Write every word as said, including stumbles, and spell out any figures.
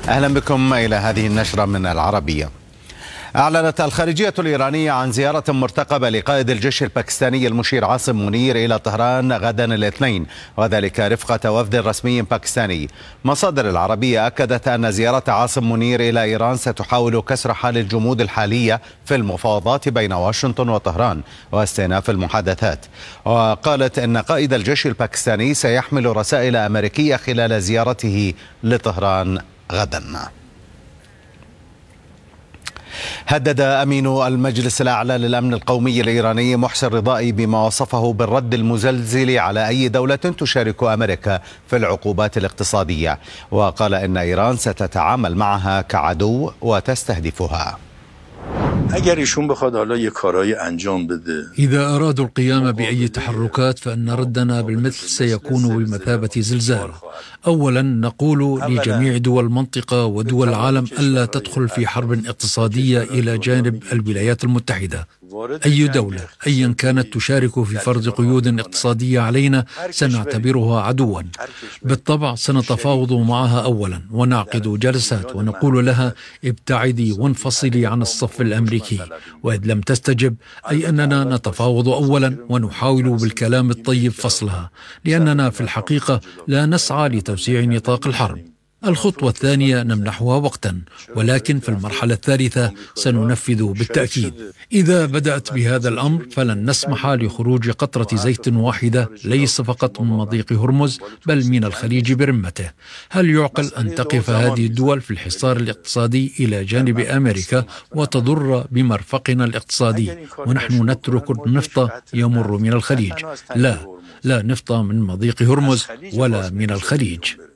أهلا بكم إلى هذه النشرة من العربية. أعلنت الخارجية الإيرانية عن زيارة مرتقبة لقائد الجيش الباكستاني المشير عاصم منير إلى طهران غدا الاثنين، وذلك رفقة وفد رسمي باكستاني. مصادر العربية أكدت أن زيارة عاصم منير إلى إيران ستحاول كسر حال الجمود الحالية في المفاوضات بين واشنطن وطهران واستئناف المحادثات. وقالت أن قائد الجيش الباكستاني سيحمل رسائل أمريكية خلال زيارته لطهران غدا. هدد أمين المجلس الأعلى للأمن القومي الإيراني محسن رضائي بما وصفه بالرد المزلزل على أي دولة تشارك أمريكا في العقوبات الاقتصادية، وقال إن إيران ستتعامل معها كعدو وتستهدفها. إذا أرادوا القيام بأي تحركات فإن ردنا بالمثل سيكون بمثابة زلزال. أولا نقول لجميع دول المنطقة ودول العالم ألا تدخل في حرب اقتصادية إلى جانب الولايات المتحدة. أي دولة أيا كانت تشارك في فرض قيود اقتصادية علينا سنعتبرها عدوا. بالطبع سنتفاوض معها أولا ونعقد جلسات ونقول لها ابتعدي وانفصلي عن الصف الأمريكي، وإذ لم تستجب أي أننا نتفاوض أولا ونحاول بالكلام الطيب فصلها، لأننا في الحقيقة لا نسعى لتوسيع نطاق الحرب. الخطوة الثانية نمنحها وقتا، ولكن في المرحلة الثالثة سننفذ بالتأكيد. إذا بدأت بهذا الأمر فلن نسمح لخروج قطرة زيت واحدة ليس فقط من مضيق هرمز بل من الخليج برمته. هل يعقل أن تقف هذه الدول في الحصار الاقتصادي إلى جانب أمريكا وتضر بمرفقنا الاقتصادي ونحن نترك النفط يمر من الخليج؟ لا، لا نفط من مضيق هرمز ولا من الخليج.